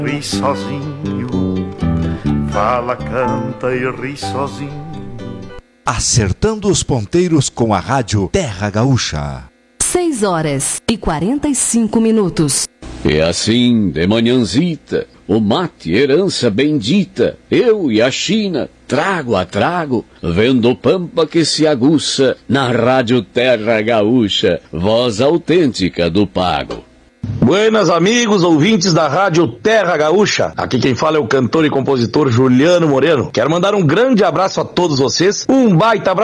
Ri sozinho, fala, canta e ri sozinho. Acertando os ponteiros com a rádio Terra Gaúcha. 6h45. E assim, de manhãzita, o mate, herança bendita, eu e a China, trago a trago, vendo pampa que se aguça, na rádio Terra Gaúcha, voz autêntica do pago. Buenas amigos, ouvintes da rádio Terra Gaúcha. Aqui quem fala é o cantor e compositor Juliano Moreno. Quero mandar um grande abraço a todos vocês, um baita abraço